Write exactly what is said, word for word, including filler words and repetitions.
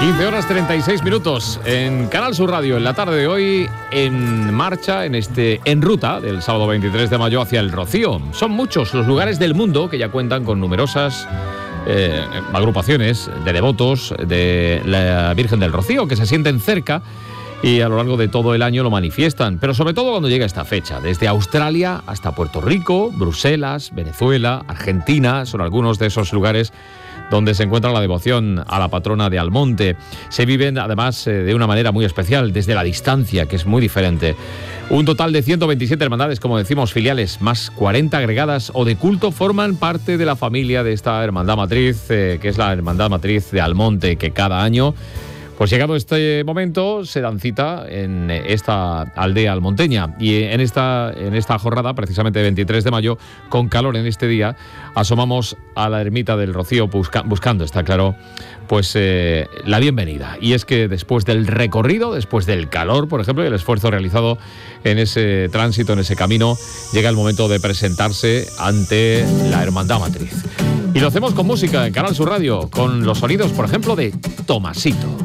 quince horas treinta y seis minutos en Canal Sur Radio, en la tarde de hoy, en marcha, en este en ruta del sábado veintitrés de mayo hacia el Rocío. Son muchos los lugares del mundo que ya cuentan con numerosas eh, agrupaciones de devotos de la Virgen del Rocío que se sienten cerca y a lo largo de todo el año lo manifiestan, pero sobre todo cuando llega esta fecha, desde Australia hasta Puerto Rico, Bruselas, Venezuela, Argentina, son algunos de esos lugares donde se encuentra la devoción a la patrona de Almonte. Se viven además eh, de una manera muy especial, desde la distancia, que es muy diferente. Un total de ciento veintisiete hermandades, como decimos, filiales, más cuarenta agregadas o de culto, forman parte de la familia de esta hermandad matriz, eh, que es la hermandad matriz de Almonte, que cada año, pues llegado este momento, se dan cita en esta aldea almonteña. Y en esta, en esta jornada, precisamente veintitrés de mayo, con calor en este día, asomamos a la ermita del Rocío busca, buscando, está claro, pues eh, la bienvenida. Y es que después del recorrido, después del calor, por ejemplo, y el esfuerzo realizado en ese tránsito, en ese camino, llega el momento de presentarse ante la hermandad matriz. Y lo hacemos con música en Canal Sur Radio, con los sonidos, por ejemplo, de Tomasito.